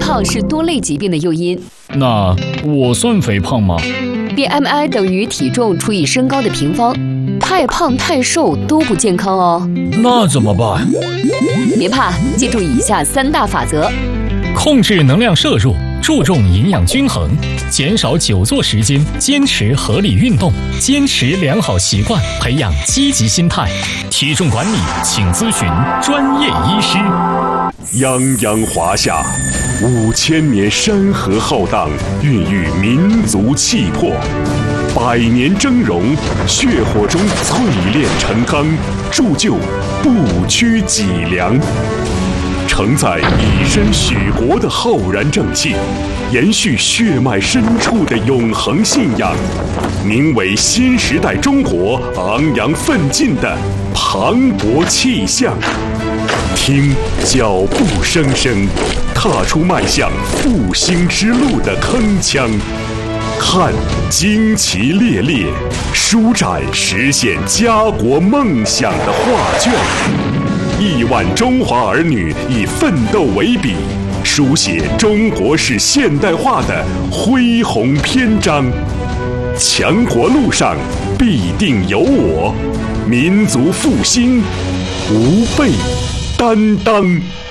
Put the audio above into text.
胖是多类疾病的诱因。 那我算肥胖吗？ BMI 等于体重除以身高的平方，太胖太瘦都不健康哦。 那怎么办？ 别怕，记住以下3大法则： 控制能量摄入，注重营养均衡，减少久坐时间，坚持合理运动，坚持良好习惯，培养积极心态。体重管理，请咨询专业医师。 泱泱华夏，5000年山河浩荡，孕育民族气魄；100年峥嵘，血火中淬炼成钢，铸就不屈脊梁。承载以身许国的浩然正气，延续血脉深处的永恒信仰，名为新时代中国昂扬奋进的磅礴气象。听脚步声声，踏出迈向复兴之路的铿锵；看旌旗猎猎，舒展实现家国梦想的画卷。亿万中华儿女以奋斗为笔，书写中国式现代化的恢宏篇章。强国路上必定有我，民族复兴无备担当。